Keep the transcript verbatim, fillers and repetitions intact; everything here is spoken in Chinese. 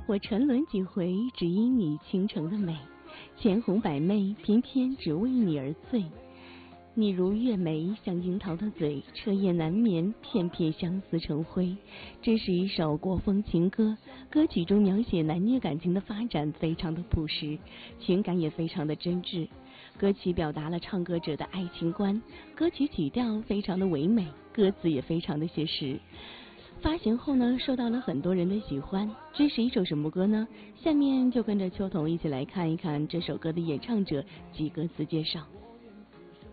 我沉沦几回，只因你倾城的美。千红百媚，偏偏只为你而醉。你如月眉，像樱桃的嘴，彻夜难眠，片片相思成灰。这是一首国风情歌，歌曲中描写男女感情的发展非常的朴实，情感也非常的真挚。歌曲表达了唱歌者的爱情观，歌曲曲调非常的唯美，歌词也非常的写实。发行后呢，受到了很多人的喜欢。这是一首什么歌呢？下面就跟着秋桐一起来看一看这首歌的演唱者及歌词介绍。